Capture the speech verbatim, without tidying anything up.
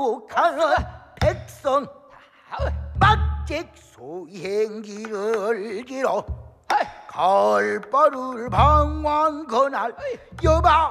가혹하는 백성 막직 소행기를 길어 가을바를 방황 그날 여봐